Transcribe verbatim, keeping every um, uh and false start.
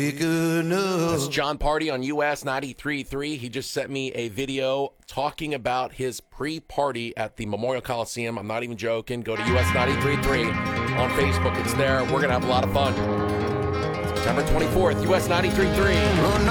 That's John Party on U S ninety-three point three. He just sent me a video talking about his pre-party at the Memorial Coliseum. I'm not even joking. Go to U S ninety-three point three on Facebook. It's there. We're going to have a lot of fun. September twenty-fourth, U S ninety-three point three.